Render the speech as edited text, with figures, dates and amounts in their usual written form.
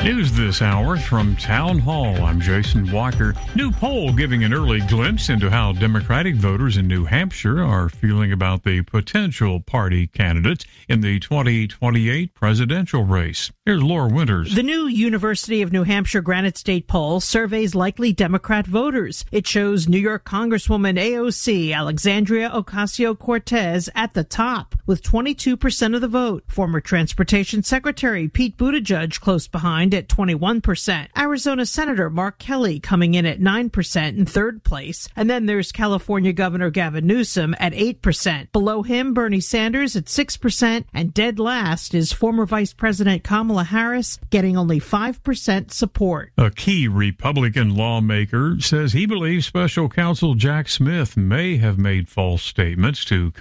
News this hour from Town Hall. I'm Jason Walker. New poll giving an early glimpse into how Democratic voters in New Hampshire are feeling about the potential party candidates in the 2028 presidential race. Here's Laura Winters. The new University of New Hampshire Granite State poll surveys likely Democrat voters. It shows New York Congresswoman AOC Alexandria Ocasio-Cortez at the top with 22% of the vote. Former Transportation Secretary Pete Buttigieg close behind at 21%. Arizona Senator Mark Kelly coming in at 9% in third place. And then there's California Governor Gavin Newsom at 8%. Below him, Bernie Sanders at 6%. And dead last is former Vice President Kamala Harris getting only 5% support. A key Republican lawmaker says he believes Special Counsel Jack Smith may have made false statements to